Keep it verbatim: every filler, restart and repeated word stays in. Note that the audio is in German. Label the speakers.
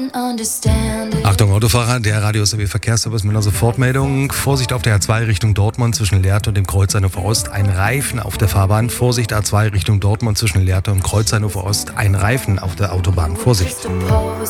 Speaker 1: Achtung Autofahrer, der Radio S R W Verkehrsservice mit einer Sofortmeldung. Vorsicht auf der A zwei Richtung Dortmund zwischen Lehrte und dem Kreuz Hannover Ost. Ein Reifen auf der Fahrbahn. Vorsicht A zwei Richtung Dortmund zwischen Lehrte und Kreuz Hannover Ost. Ein Reifen auf der Autobahn. Vorsicht.